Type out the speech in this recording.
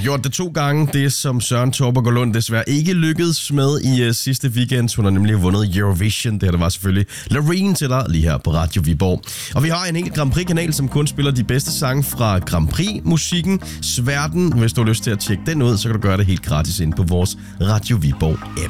gjort det 2 gange, det som Søren Torborg Lund desværre ikke lykkedes med i sidste weekend. Hun har nemlig vundet Eurovision. Det her, der var selvfølgelig Loreen til dig lige her på Radio Viborg. Og vi har en enkelt Grand Prix-kanal, som kun spiller de bedste sange fra Grand Prix-musikken. Sværten, hvis du har lyst til at tjekke den ud, så kan du gøre det helt gratis ind på vores Radio Viborg-app.